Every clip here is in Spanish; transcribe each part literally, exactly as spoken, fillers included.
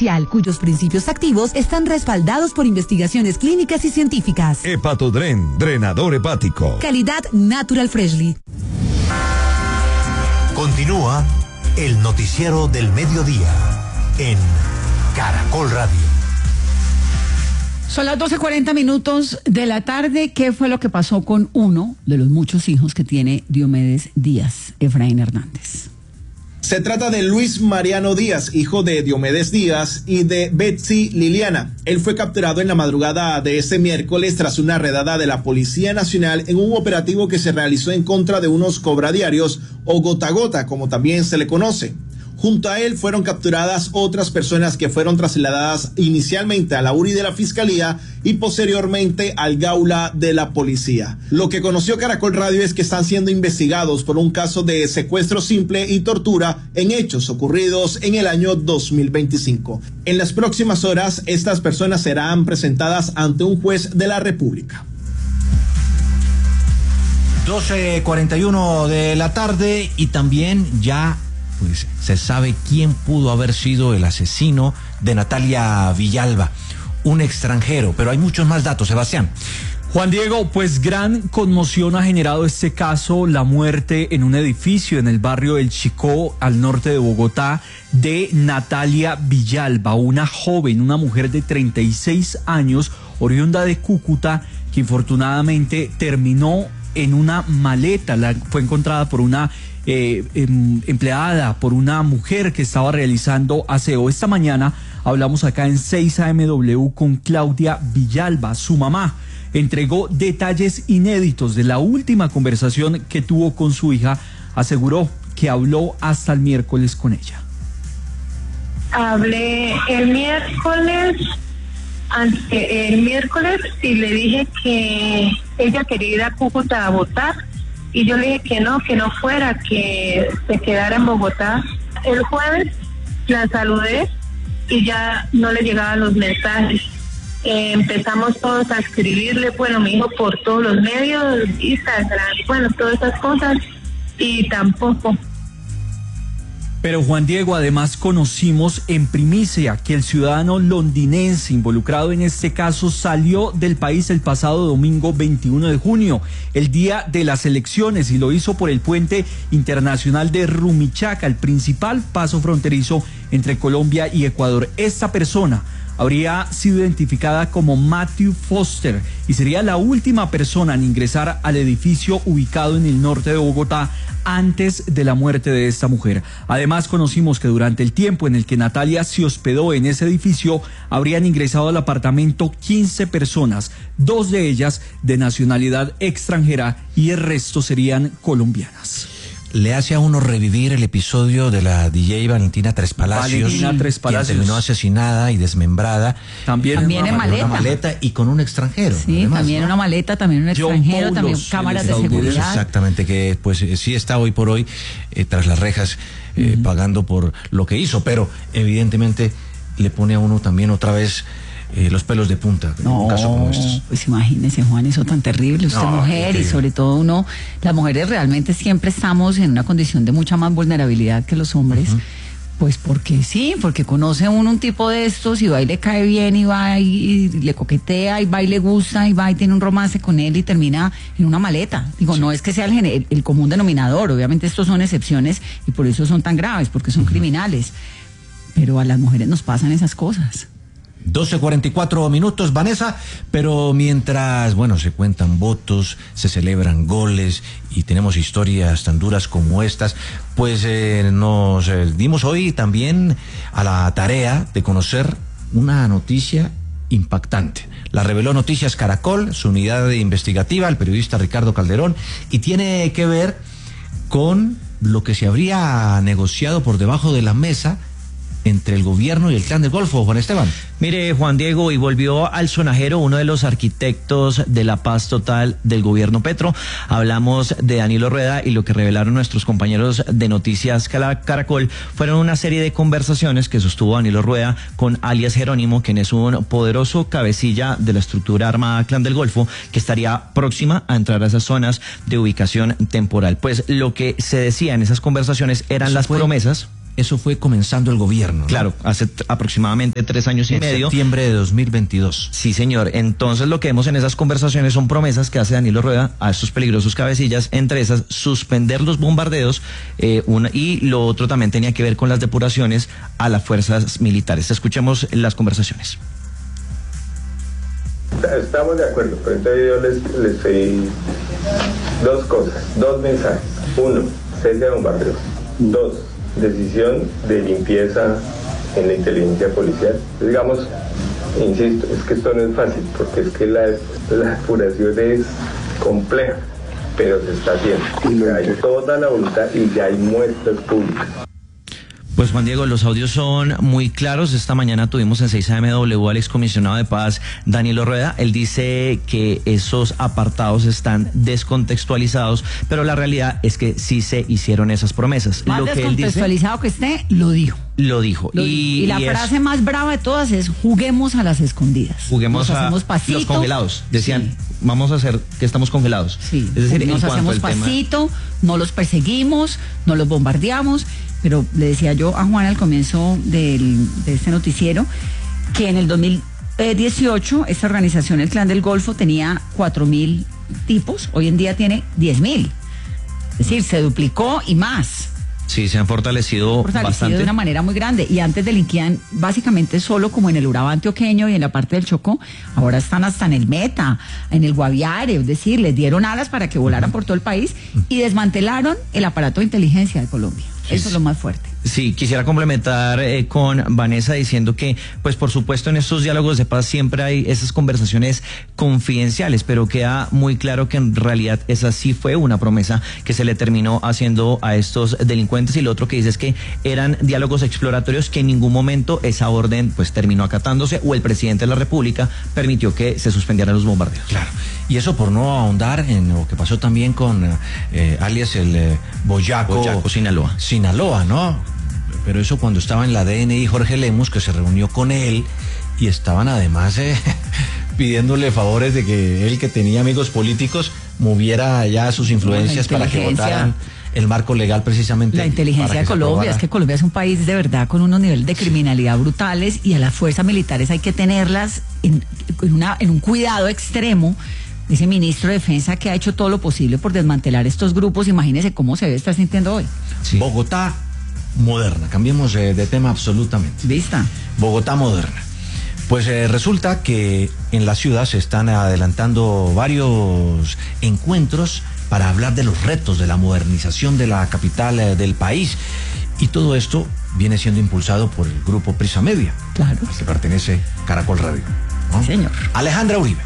artificial, cuyos principios activos están respaldados por investigaciones clínicas y científicas. Hepatodren, drenador hepático. Calidad Natural Freshly. Continúa el noticiero del mediodía en Caracol Radio. Son las doce cuarenta minutos de la tarde. ¿Qué fue lo que pasó con uno de los muchos hijos que tiene Diomedes Díaz, Efraín Hernández? Se trata de Luis Mariano Díaz, hijo de Diomedes Díaz y de Betsy Liliana. Él fue capturado en la madrugada de este miércoles tras una redada de la Policía Nacional en un operativo que se realizó en contra de unos cobradiarios o gota a gota, como también se le conoce. Junto a él fueron capturadas otras personas que fueron trasladadas inicialmente a la U R I de la Fiscalía y posteriormente al Gaula de la Policía. Lo que conoció Caracol Radio es que están siendo investigados por un caso de secuestro simple y tortura en hechos ocurridos en el año dos mil veinticinco. En las próximas horas, estas personas serán presentadas ante un juez de la República. doce cuarenta y uno de la tarde y también ya pues se sabe quién pudo haber sido el asesino de Natalia Villalba, un extranjero, pero hay muchos más datos, Sebastián. Juan Diego, pues gran conmoción ha generado este caso, la muerte en un edificio en el barrio del Chicó, al norte de Bogotá, de Natalia Villalba, una joven, una mujer de treinta y seis años, oriunda de Cúcuta, que infortunadamente terminó en una maleta. La, fue encontrada por una eh, em, empleada, por una mujer que estaba realizando aseo. Esta mañana hablamos acá en seis A M W con Claudia Villalba, su mamá. Entregó detalles inéditos de la última conversación que tuvo con su hija. Aseguró que habló hasta el miércoles con ella. Hablé el miércoles, ante, el miércoles y le dije que ella quería ir a Cúcuta a votar y yo le dije que no, que no fuera, que se quedara en Bogotá. El jueves la saludé y ya no le llegaban los mensajes. Eh, empezamos todos a escribirle, bueno, mi hijo por todos los medios, Instagram, bueno, todas esas cosas, y tampoco. Pero Juan Diego, además conocimos en primicia que el ciudadano londinense involucrado en este caso salió del país el pasado domingo veintiuno de junio, el día de las elecciones, y lo hizo por el puente internacional de Rumichaca, el principal paso fronterizo entre Colombia y Ecuador. Esta persona habría sido identificada como Matthew Foster y sería la última persona en ingresar al edificio ubicado en el norte de Bogotá antes de la muerte de esta mujer. Además, conocimos que durante el tiempo en el que Natalia se hospedó en ese edificio, habrían ingresado al apartamento quince personas, dos de ellas de nacionalidad extranjera y el resto serían colombianas. Le hace a uno revivir el episodio de la D J Valentina Tres Palacios, Valentina Tres Palacios, quien terminó asesinada y desmembrada. También, también en maleta. Una maleta y con un extranjero. Sí, además, también ¿no? una maleta, también un extranjero, John también Paulos, cámaras de seguridad. Exactamente, que pues sí está hoy por hoy eh, tras las rejas eh, uh-huh. pagando por lo que hizo, pero evidentemente le pone a uno también otra vez Eh, los pelos de punta en no, un caso como estos. Pues imagínese, Juan, eso tan terrible, usted no, mujer y sobre todo uno, las mujeres realmente siempre estamos en una condición de mucha más vulnerabilidad que los hombres, uh-huh. pues porque sí, porque conoce uno un tipo de estos y va y le cae bien y va y, y le coquetea y va y le gusta y va y tiene un romance con él y termina en una maleta. Digo, sí. No es que sea el, el, el común denominador, obviamente estos son excepciones y por eso son tan graves, porque son uh-huh. criminales, pero a las mujeres nos pasan esas cosas. doce cuarenta y cuatro minutos, Vanessa, pero mientras, bueno, se cuentan votos, se celebran goles y tenemos historias tan duras como estas, pues eh, nos eh, dimos hoy también a la tarea de conocer una noticia impactante. La reveló Noticias Caracol, su unidad investigativa, el periodista Ricardo Calderón, y tiene que ver con lo que se habría negociado por debajo de la mesa entre el gobierno y el Clan del Golfo, Juan Esteban. Mire, Juan Diego, y volvió al sonajero uno de los arquitectos de la paz total del gobierno Petro. Hablamos de Danilo Rueda y lo que revelaron nuestros compañeros de Noticias Caracol fueron una serie de conversaciones que sostuvo Danilo Rueda con alias Jerónimo, quien es un poderoso cabecilla de la estructura armada Clan del Golfo, que estaría próxima a entrar a esas zonas de ubicación temporal. Pues lo que se decía en esas conversaciones eran las promesas. Eso fue comenzando el gobierno, ¿no? Claro, hace t- aproximadamente tres años y en medio. septiembre de dos mil veintidós. Sí, señor. Entonces lo que vemos en esas conversaciones son promesas que hace Danilo Rueda a estos peligrosos cabecillas, entre esas suspender los bombardeos eh, una, y lo otro también tenía que ver con las depuraciones a las fuerzas militares. Escuchemos las conversaciones. Estamos de acuerdo, pero entonces yo les, les pedí dos cosas, dos mensajes. Uno, cese de bombardeos. Dos, decisión de limpieza en la inteligencia policial. Digamos, insisto, es que esto no es fácil, porque es que la, la depuración es compleja, pero se está haciendo. Hay toda la voluntad y ya hay muestras públicas. Pues Juan Diego, los audios son muy claros. Esta mañana tuvimos en seis A M W al excomisionado de paz, Danilo Rueda. Él dice que esos apartados están descontextualizados, pero la realidad es que sí se hicieron esas promesas. Más lo que él dice, descontextualizado que esté, lo dijo. lo dijo. Lo y, dijo. Y la y frase es, más brava de todas es: juguemos a las escondidas. juguemos nos a hacemos pasito. los congelados. Decían, Sí. vamos a hacer que estamos congelados. Sí, es decir, nos en cuanto hacemos al tema- pasito, no los perseguimos, no los bombardeamos, pero le decía yo a Juan al comienzo del, de este noticiero que en el dos mil dieciocho esta organización, el Clan del Golfo, tenía cuatro mil tipos, hoy en día tiene diez mil. Es decir, se duplicó y más. Sí, se han fortalecido, fortalecido bastante. de una manera muy grande, y antes delinquían básicamente solo como en el Urabá antioqueño y en la parte del Chocó. Ahora están hasta en el Meta, en el Guaviare, es decir, les dieron alas para que volaran por todo el país y desmantelaron el aparato de inteligencia de Colombia. Eso es lo más fuerte. Sí, quisiera complementar eh, con Vanessa diciendo que, pues por supuesto, en estos diálogos de paz siempre hay esas conversaciones confidenciales, pero queda muy claro que en realidad esa sí fue una promesa que se le terminó haciendo a estos delincuentes, y lo otro que dice es que eran diálogos exploratorios que en ningún momento esa orden pues terminó acatándose, o el presidente de la República permitió que se suspendieran los bombardeos. Claro. Y eso por no ahondar en lo que pasó también con eh, alias el eh, Boyaco, Boyaco, Sinaloa. Sinaloa, ¿no? Pero eso cuando estaba en la D N I Jorge Lemus, que se reunió con él y estaban además eh, pidiéndole favores de que él, que tenía amigos políticos, moviera ya sus influencias para que votaran el marco legal precisamente. La inteligencia de Colombia, es que Colombia es un país de verdad con unos niveles de criminalidad brutales, y a las fuerzas militares hay que tenerlas en, en, una, en un cuidado extremo. Ese ministro de Defensa que ha hecho todo lo posible por desmantelar estos grupos, imagínese cómo se debe estar sintiendo hoy. Sí. Bogotá moderna, cambiemos eh, de tema absolutamente. ¿Vista? Bogotá moderna. Pues eh, resulta que en la ciudad se están adelantando varios encuentros para hablar de los retos de la modernización de la capital eh, del país, y todo esto viene siendo impulsado por el grupo Prisa Media, Claro. al que pertenece Caracol Radio, ¿no? Sí, señor. Alejandra Uribe.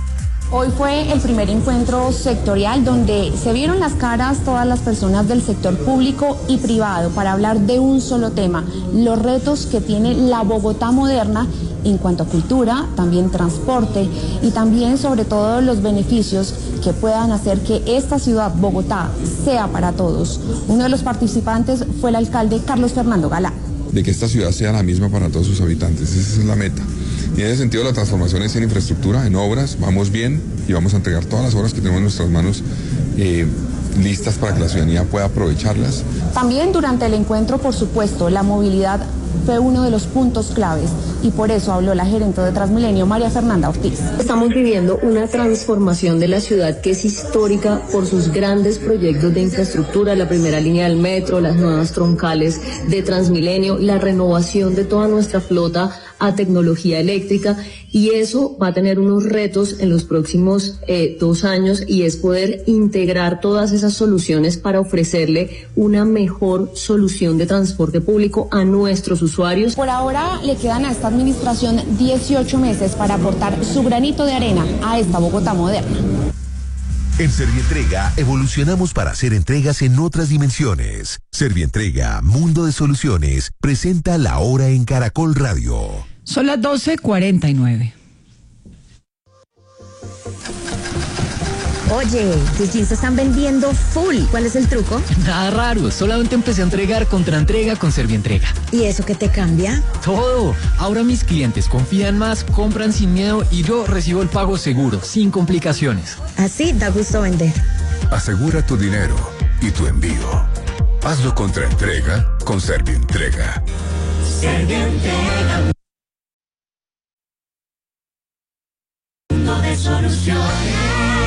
Hoy fue el primer encuentro sectorial donde se vieron las caras todas las personas del sector público y privado para hablar de un solo tema: los retos que tiene la Bogotá moderna en cuanto a cultura, también transporte, y también sobre todo los beneficios que puedan hacer que esta ciudad, Bogotá, sea para todos. Uno de los participantes fue el alcalde Carlos Fernando Galán. De que esta ciudad sea la misma para todos sus habitantes, esa es la meta. Y en ese sentido la transformación es en infraestructura, en obras, vamos bien y vamos a entregar todas las obras que tenemos en nuestras manos eh, listas para que la ciudadanía pueda aprovecharlas. También durante el encuentro, por supuesto, la movilidad fue uno de los puntos claves, y por eso habló la gerente de Transmilenio, María Fernanda Ortiz. Estamos viviendo una transformación de la ciudad que es histórica por sus grandes proyectos de infraestructura: la primera línea del metro, las nuevas troncales de Transmilenio, la renovación de toda nuestra flota a tecnología eléctrica, y eso va a tener unos retos en los próximos eh, dos años, y es poder integrar todas esas soluciones para ofrecerle una mejor solución de transporte público a nuestros usuarios. Por ahora le quedan a esta administración dieciocho meses para aportar su granito de arena a esta Bogotá moderna. En Servientrega evolucionamos para hacer entregas en otras dimensiones. Servientrega, Mundo de Soluciones, presenta La Hora en Caracol Radio. Son las doce cuarenta y nueve. Oye, tus jeans se están vendiendo full. ¿Cuál es el truco? Nada raro, solamente empecé a entregar contra entrega con Servientrega. ¿Y eso qué te cambia? Todo. Ahora mis clientes confían más, compran sin miedo, y yo recibo el pago seguro, sin complicaciones. Así da gusto vender. Asegura tu dinero y tu envío. Hazlo contra entrega con Servientrega. Servientrega. Mundo de soluciones.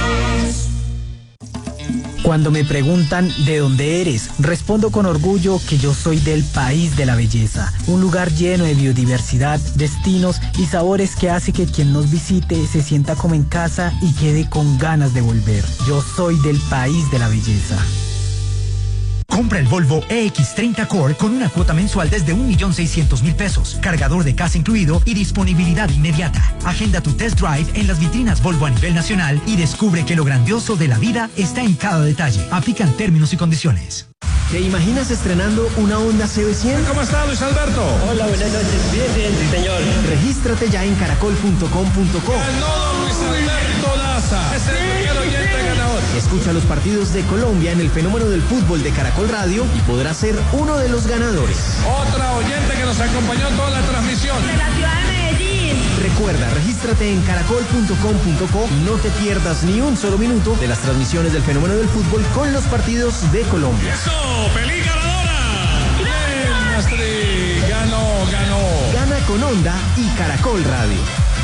Cuando me preguntan de dónde eres, respondo con orgullo que yo soy del país de la belleza, un lugar lleno de biodiversidad, destinos y sabores que hace que quien nos visite se sienta como en casa y quede con ganas de volver. Yo soy del país de la belleza. Compra el Volvo E X treinta Core con una cuota mensual desde un millón seiscientos mil pesos, cargador de casa incluido y disponibilidad inmediata. Agenda tu test drive en las vitrinas Volvo a nivel nacional y descubre que lo grandioso de la vida está en cada detalle. Aplican términos y condiciones. ¿Te imaginas estrenando una Honda C B cien? ¿Cómo está, Luis Alberto? Hola, buenas noches. Bien, bien, sí, señor. Regístrate ya en caracol punto com punto co. ¡Ganó Luis Alberto Daza! ¡Es el primer oyente ganador! Escucha los partidos de Colombia en el fenómeno del fútbol de Caracol Radio y podrás ser uno de los ganadores. Otra oyente que nos acompañó en toda la transmisión. De la ciudad de Medellín. Recuerda, regístrate en caracol punto com punto co y no te pierdas ni un solo minuto de las transmisiones del fenómeno del fútbol con los partidos de Colombia. ¡Eso! ¡Feliz ganadora! ¡Bien, Astrid! ¡Ganó, ganó! Gana con Honda y Caracol Radio.